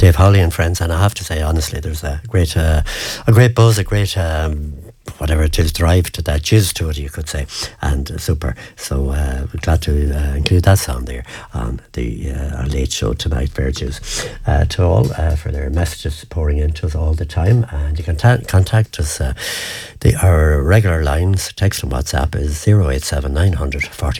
Dave Hawley and friends, and I have to say honestly, there's a great buzz, a great whatever it is, drive to that, jizz to it, you could say, and super. So we're glad to include that song there on the our late show tonight. Fair dues to all for their messages pouring into us all the time, and you can contact us. Our regular lines, text and WhatsApp is 087 900